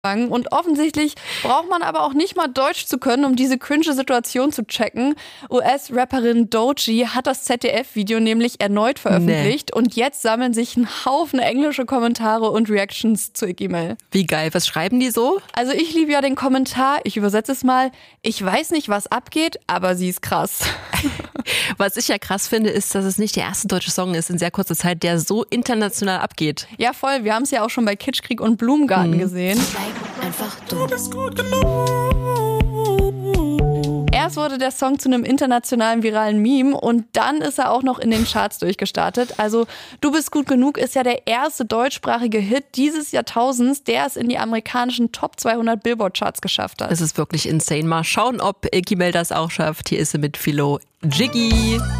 Und offensichtlich braucht man aber auch nicht mal Deutsch zu können, um diese cringe Situation zu checken. US-Rapperin Doechii hat das ZDF-Video nämlich erneut veröffentlicht und jetzt sammeln sich ein Haufen englische Kommentare und Reactions zu Iggy Mail. Wie geil, was schreiben die so? Also ich liebe ja den Kommentar, ich übersetze es mal, ich weiß nicht, was abgeht, aber sie ist krass. Was ich ja krass finde, ist, dass es nicht der erste deutsche Song ist in sehr kurzer Zeit, der so international abgeht. Ja voll, wir haben es ja auch schon bei Kitschkrieg und Blumengarten gesehen. Einfach du bist gut genug. Erst wurde der Song zu einem internationalen viralen Meme und dann ist er auch noch in den Charts durchgestartet. Also Du bist gut genug ist ja der erste deutschsprachige Hit dieses Jahrtausends, der es in die amerikanischen Top 200 Billboard-Charts geschafft hat. Das ist wirklich insane. Mal schauen, ob Iggy Mail das auch schafft. Hier ist sie mit Philo Jiggy.